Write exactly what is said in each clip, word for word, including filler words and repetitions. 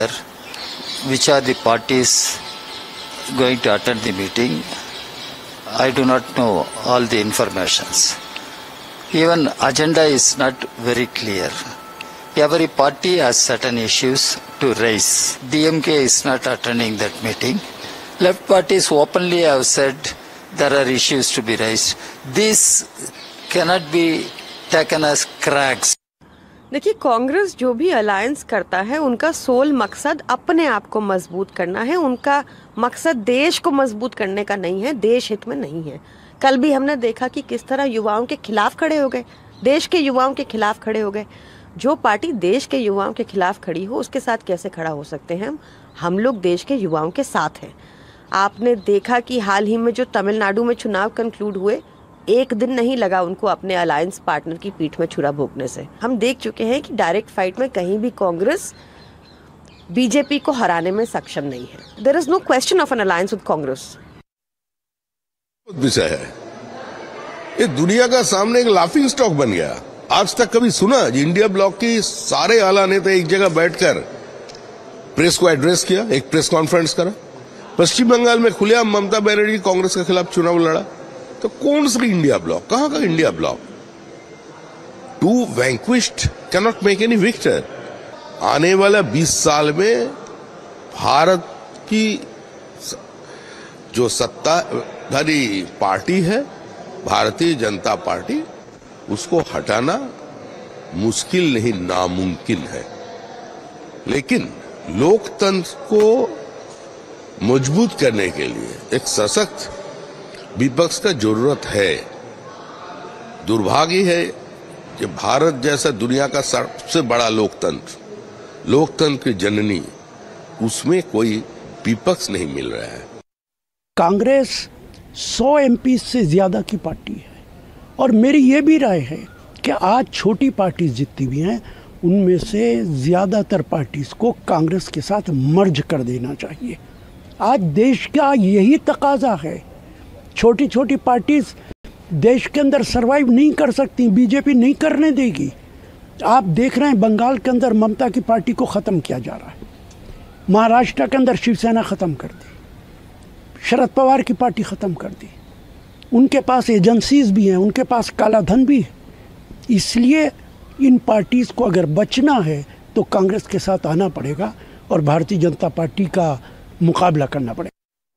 Which are the parties going to attend the meeting? I do not know all the informations. Even agenda is not very clear. Every party has certain issues to raise. D M K is not attending that meeting. Left parties openly have said there are issues to be raised. This cannot be taken as cracks. देखिए, कांग्रेस जो भी alliance करता है उनका soul मकसद अपने आप को मजबूत करना है। उनका मकसद देश को मजबूत करने का नहीं है, देश हित में नहीं है। कल भी हमने देखा कि किस तरह युवाओं के खिलाफ खड़े हो गए, देश के युवाओं के खिलाफ खड़े हो गए। जो पार्टी देश के युवाओं के खिलाफ खड़ी हो उसके साथ कैसे खड़ा हो सकते हैं हम? हम लोग देश के युवाओं के साथ हैं। आपने देखा कि हाल ही में जो तमिलनाडु में चुनाव कंक्लूड हुए, एक दिन नहीं लगा उनको अपने अलायंस पार्टनर की पीठ में छुरा भोंकने से। हम देख चुके हैं कि डायरेक्ट फाइट में कहीं भी कांग्रेस बीजेपी को हराने में सक्षम नहीं है। There is no question of N alliance with Congress. विषय है, ये दुनिया का सामने एक लाफिंग स्टॉक बन गया। आज तक कभी सुना जी इंडिया ब्लॉक की सारे आला नेता एक जगह बैठकर प्रेस को एड्रेस किया, एक प्रेस कॉन्फ्रेंस करा? पश्चिम बंगाल में खुलेआम ममता बनर्जी कांग्रेस के खिलाफ चुनाव लड़ा, तो कौन सा इंडिया ब्लॉक? कहां का India block? To वैंक्विश्ड can not make any Victor. आने वाला बीस साल में भारत की जो सत्ताधारी पार्टी है, भारतीय जनता पार्टी, उसको हटाना मुश्किल नहीं नामुमकिन है। लेकिन लोकतंत्र को मजबूत करने के लिए एक सशक्त विपक्ष का जरूरत है। दुर्भाग्य है कि भारत जैसा दुनिया का सबसे बड़ा लोकतंत्र, लोकतंत्र की जननी, उसमें कोई विपक्ष नहीं मिल रहा है। कांग्रेस सौ एमपी से ज्यादा की पार्टी है और मेरी ये भी राय है कि आज छोटी पार्टी जितनी भी हैं उनमें से ज्यादातर पार्टीज को कांग्रेस के साथ मर्ज कर देना चाहिए। आज देश का यही तकाजा है। छोटी छोटी पार्टीज देश के अंदर सरवाइव नहीं कर सकती, बीजेपी नहीं करने देगी। आप देख रहे हैं बंगाल के अंदर ममता की पार्टी को ख़त्म किया जा रहा है, महाराष्ट्र के अंदर शिवसेना ख़त्म कर दी, शरद पवार की पार्टी ख़त्म कर दी। उनके पास एजेंसीज भी हैं, उनके पास काला धन भी है। इसलिए इन पार्टीज़ को अगर बचना है तो कांग्रेस के साथ आना पड़ेगा और भारतीय जनता पार्टी का मुकाबला करना पड़ेगा।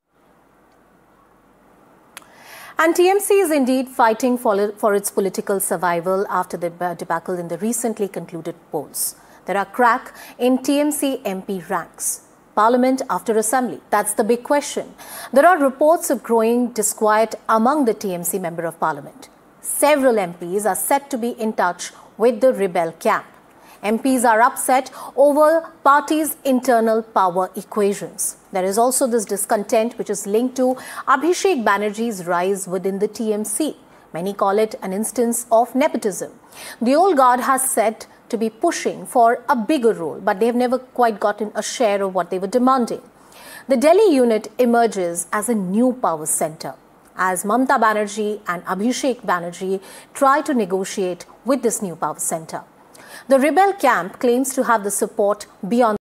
And T M C is indeed fighting for, for its political survival after the debacle in the recently concluded polls. There are cracks in T M C M P ranks. Parliament after Assembly, that's the big question. There are reports of growing disquiet among the T M C Member of Parliament. Several M Ps are said to be in touch with the rebel camp. M Ps are upset over party's internal power equations. There is also this discontent which is linked to Abhishek Banerjee's rise within the T M C. Many call it an instance of nepotism. The old guard has said to be pushing for a bigger role, but they have never quite gotten a share of what they were demanding. The Delhi unit emerges as a new power center, as Mamata Banerjee and Abhishek Banerjee try to negotiate with this new power center. The rebel camp claims to have the support beyond.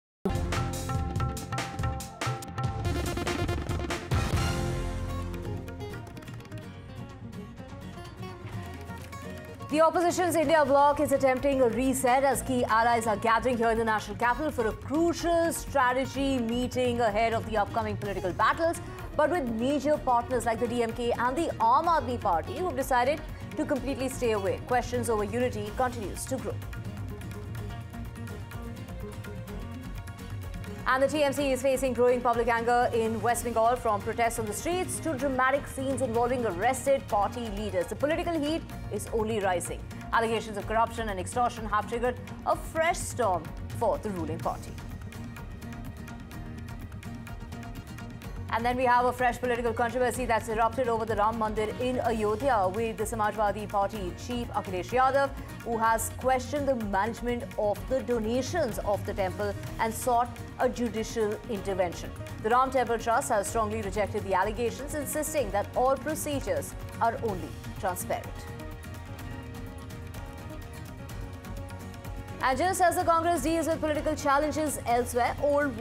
The opposition's India bloc is attempting a reset as key allies are gathering here in the national capital for a crucial strategy meeting ahead of the upcoming political battles, but with major partners like the D M K and the Aam Aadmi Party who have decided to completely stay away. Questions over unity continues to grow. And the T M C is facing growing public anger in West Bengal, from protests on the streets to dramatic scenes involving arrested party leaders. The political heat is only rising. Allegations of corruption and extortion have triggered a fresh storm for the ruling party. And then we have a fresh political controversy that's erupted over the Ram Mandir in Ayodhya, with the Samajwadi Party chief Akhilesh Yadav, who has questioned the management of the donations of the temple and sought a judicial intervention. The Ram Temple Trust has strongly rejected the allegations, insisting that all procedures are only transparent. And just as the Congress deals with political challenges elsewhere, old